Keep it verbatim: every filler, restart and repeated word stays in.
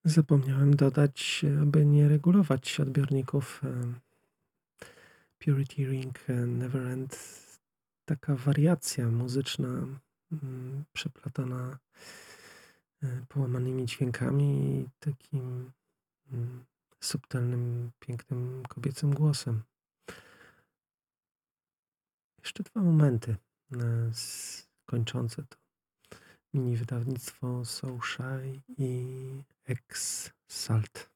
Zapomniałem dodać, aby nie regulować odbiorników, em, Purity Ring, e, Neverend. Taka wariacja muzyczna, mm, przeplatana, e, połamanymi dźwiękami i takim, mm, subtelnym, pięknym kobiecym głosem. Jeszcze dwa momenty, e, s kończące to mini wydawnictwo Soul Shy i X Salt.